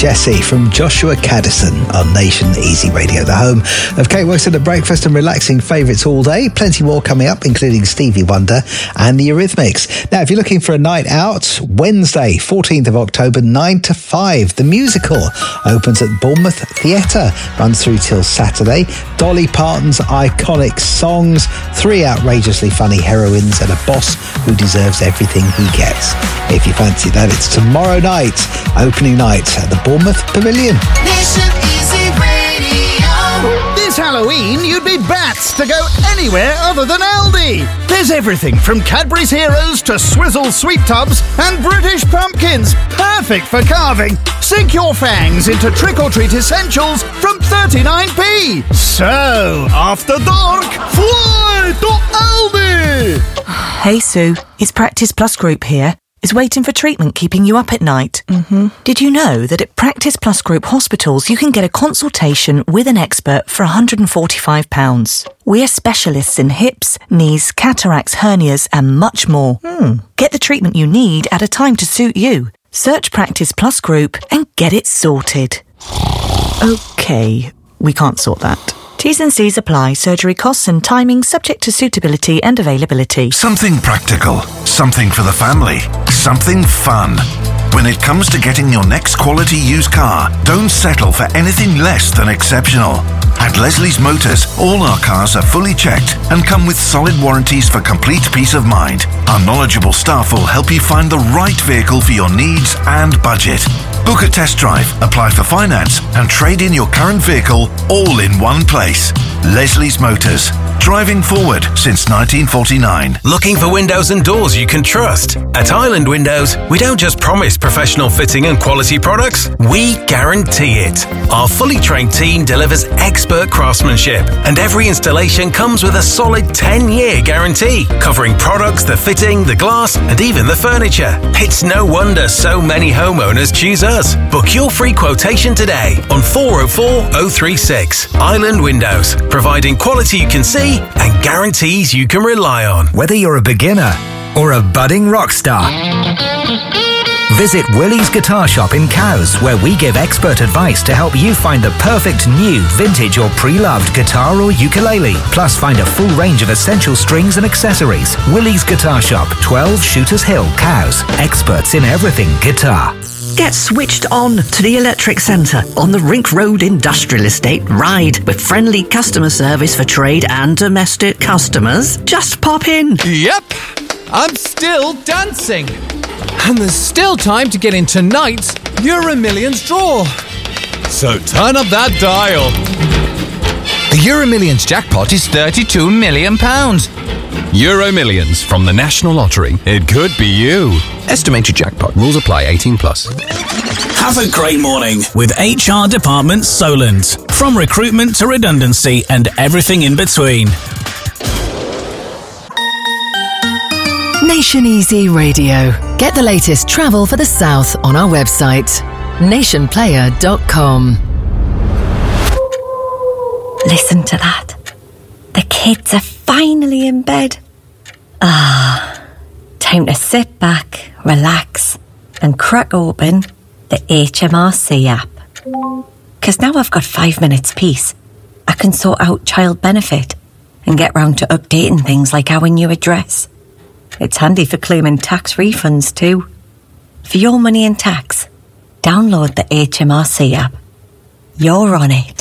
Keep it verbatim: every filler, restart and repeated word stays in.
Jessie from Joshua Caddison on Nation Easy Radio, the home of Kate Wilson at breakfast and relaxing favourites all day. Plenty more coming up, including Stevie Wonder and the Eurythmics. Now, if you're looking for a night out, Wednesday, fourteenth of October, nine to five. The musical opens at Bournemouth Theatre, runs through till Saturday. Dolly Parton's iconic songs, three outrageously funny heroines, and a boss who deserves everything he gets. If you fancy that, it's tomorrow night, opening night at the Bournemouth Pavilion. Nation Easy Radio. This Halloween, you'd be bats to go anywhere other than Aldi. There's everything from Cadbury's Heroes to Swizzle Sweet Tubs and British pumpkins. Perfect for carving. Sink your fangs into trick-or-treat essentials from thirty-nine p. So, after dark, fly to Aldi! Hey Sue, it's Practice Plus Group here. Is waiting for treatment keeping you up at night? Mm-hmm. Did you know that at Practice Plus Group hospitals you can get a consultation with an expert for one hundred forty-five pounds? We're specialists in hips, knees, cataracts, hernias and much more. Hmm. Get the treatment you need at a time to suit you. Search Practice Plus Group and get it sorted. OK, we can't sort that. T's and C's apply. Surgery costs and timing subject to suitability and availability. Something practical, something for the family, something fun. When it comes to getting your next quality used car, don't settle for anything less than exceptional. At Leslie's Motors, all our cars are fully checked and come with solid warranties for complete peace of mind. Our knowledgeable staff will help you find the right vehicle for your needs and budget. Book a test drive, apply for finance and trade in your current vehicle all in one place. Leslie's Motors. Driving forward since nineteen forty-nine. Looking for windows and doors you can trust? At Island Windows, we don't just promise professional fitting and quality products, we guarantee it. Our fully trained team delivers expert craftsmanship, and every installation comes with a solid ten-year guarantee, covering products, the fitting, the glass, and even the furniture. It's no wonder so many homeowners choose us. Book your free quotation today on four oh four oh three six. Island Windows, providing quality you can see and guarantees you can rely on. Whether you're a beginner or a budding rock star, visit Willie's Guitar Shop in Cowes, where we give expert advice to help you find the perfect new, vintage or pre-loved guitar or ukulele. Plus, find a full range of essential strings and accessories. Willie's Guitar Shop, twelve Shooters Hill, Cowes. Experts in everything guitar. Get switched on to the Electric Centre on the Rink Road Industrial Estate Ride with friendly customer service for trade and domestic customers. Just pop in. Yep, I'm still dancing. And there's still time to get in tonight's Euro Millions draw. So turn up that dial. The Euro Millions jackpot is thirty-two million pounds. Euro Millions from the National Lottery. It could be you. Estimated jackpot. Rules apply. eighteen plus. Have a great morning with H R Department Solent. From recruitment to redundancy and everything in between. Nation Easy Radio. Get the latest travel for the South on our website, nation player dot com. Listen to that. The kids are finally in bed. Ah, time to sit back, relax, and crack open the H M R C app. Because now I've got five minutes peace, I can sort out child benefit and get round to updating things like our new address. It's handy for claiming tax refunds too. For your money and tax, download the H M R C app. You're on it.